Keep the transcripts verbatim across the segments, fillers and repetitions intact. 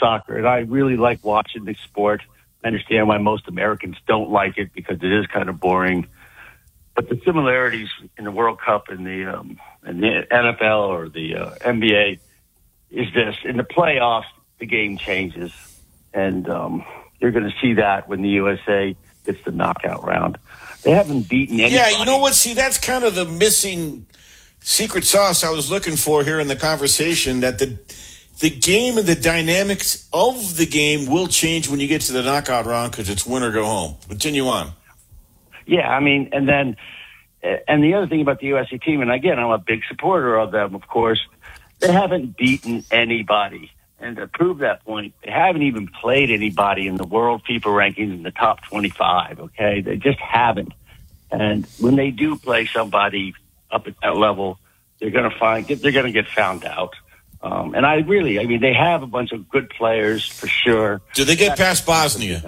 soccer, and I really like watching the sport. I understand why most Americans don't like it because it is kind of boring. But the similarities in the World Cup and the um, and the N F L or the uh, N B A is this: in the playoffs, the game changes, and um, you're going to see that when the U S A gets the knockout round. They haven't beaten anybody. Yeah, you know what? See, that's kind of the missing secret sauce I was looking for here in the conversation. That the the game and the dynamics of the game will change when you get to the knockout round because it's win or go home. Continue on. Yeah, I mean, and then, and the other thing about the U S A team, and again, I'm a big supporter of them, of course, they haven't beaten anybody. And to prove that point, they haven't even played anybody in the world FIFA rankings in the top twenty-five, okay? They just haven't. And when they do play somebody up at that level, they're going to find, they're going to get found out. Um, and I really, I mean, they have a bunch of good players for sure. Do they get past Bosnia?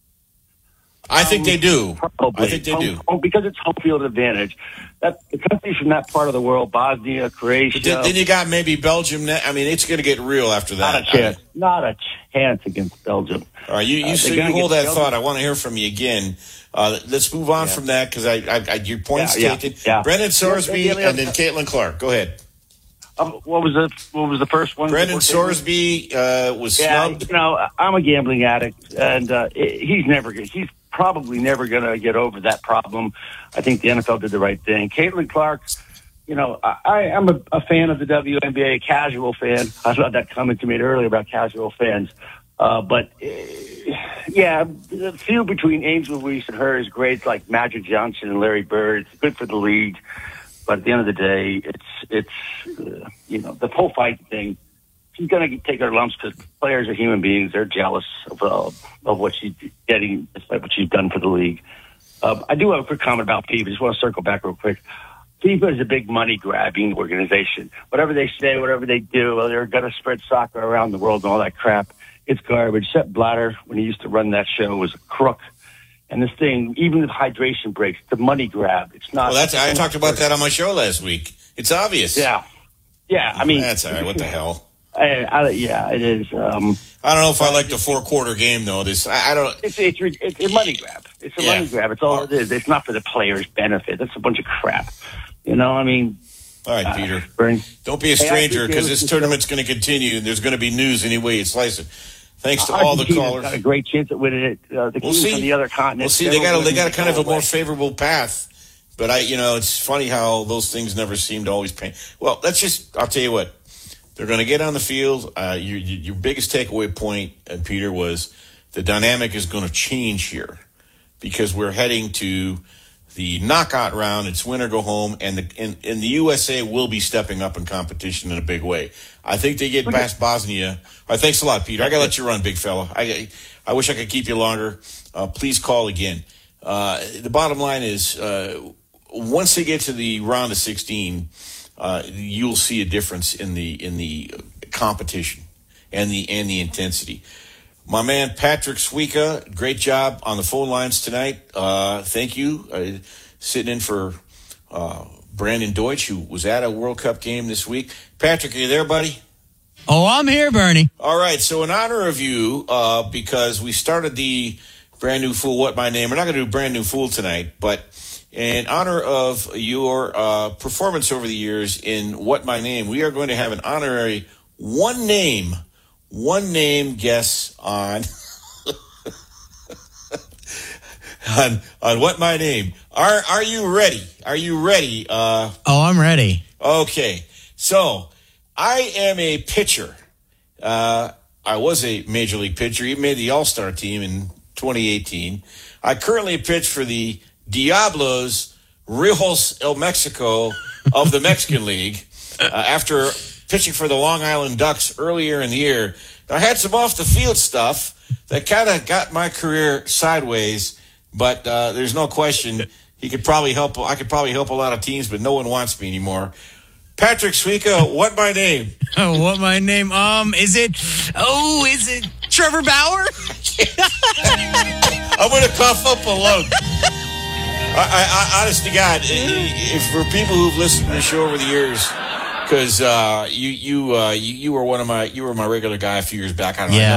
I think um, they do. Probably. I think they home, do. Home, because it's home field advantage. That, the countries from that part of the world, Bosnia, Croatia. Then, then you got maybe Belgium. I mean, it's going to get real after that. Not a chance. I mean, not a chance against Belgium. All right, you, you, uh, so you hold that Belgium. thought. I want to hear from you again. Uh, let's move on yeah. from that because I, I, I, your point's yeah, taken. Yeah, yeah. Brendan Sorsby yeah, and then Caitlin Clark. Go ahead. Um, what was the What was the first one? Brendan Sorsby uh, was yeah, snubbed. You know, I'm a gambling addict, and uh, he's never he's probably never going to get over that problem. I think the N F L did the right thing. Caitlin Clark, you know, I, I'm a, a fan of the W N B A, casual fan. I love that comment you made earlier about casual fans. Uh, but, uh, yeah, the feud between Angel Reese and her is great. It's like Magic Johnson and Larry Bird. It's good for the league. But at the end of the day, it's, it's uh, you know, the whole fight thing, she's going to take her lumps because players are human beings. They're jealous of uh, of what she's getting, despite what she's done for the league. Uh, I do have a quick comment about FIFA. I just want to circle back real quick. FIFA is a big money-grabbing organization. Whatever they say, whatever they do, well, they're going to spread soccer around the world and all that crap. It's garbage. Sepp Blatter, when he used to run that show, was a crook. And this thing, even with hydration breaks, the money grab. It's not. Well, that's I talked about that on my show last week. It's obvious. Yeah, yeah. I mean, that's all right. What the hell? I, I, yeah, it is. Um, I don't know if I like the four quarter game though. This I, I don't. It's it's, it's a money grab. It's a yeah. money grab. It's all it is. It's not for the players' benefit. That's a bunch of crap. You know, I mean. All right, uh, Peter. Bernie. Don't be a stranger because hey, this tournament's going to continue and there's going to be news any way you slice it. Thanks to uh, all the callers. Got a great chance at winning it. Uh, the we'll teams see. from the other continent. We'll see. They got a, they got a kind of a more favorable path. But I, you know, it's funny how those things never seem to always pay. Well, let's just. I'll tell you what. They're going to get on the field. Uh, your, your biggest takeaway point, uh, Peter, was the dynamic is going to change here because we're heading to the knockout round. It's win or go home, and the and, and the U S A will be stepping up in competition in a big way. I think they get past Bosnia. All right, thanks a lot, Peter. I got to let you run, big fella. I I wish I could keep you longer. Uh, please call again. Uh, the bottom line is uh, once they get to the round of sixteen, uh, you'll see a difference in the in the competition and the and the intensity. My man Patrick Suika, great job on the phone lines tonight. Uh, thank you. Uh, sitting in for uh, Brandon Deutsch, who was at a World Cup game this week. Patrick, are you there, buddy? Oh, I'm here, Bernie. All right. So in honor of you, uh, because we started the Brand New Fool, What My Name. We're not going to do Brand New Fool tonight, but in honor of your uh, performance over the years in What My Name, we are going to have an honorary one name One name guess on on on what my name. Are are you ready? Are you ready? Uh, oh, I'm ready. Okay, so I am a pitcher. Uh, I was a major league pitcher. Even made the All Star team in twenty eighteen. I currently pitch for the Diablos Rios El Mexico of the Mexican League. Uh, after pitching for the Long Island Ducks earlier in the year, I had some off-the-field stuff that kind of got my career sideways, but uh, there's no question he could probably help. I could probably help a lot of teams, but no one wants me anymore. Patrick Suika, what my name? Oh, what my name? Um, is it? Oh, is it Trevor Bauer? I'm going to cough up a lung. I, I, I, honest to God, if for people who've listened to the show over the years. Because uh, you you, uh, you you were one of my you were my regular guy a few years back. I don't yeah. know.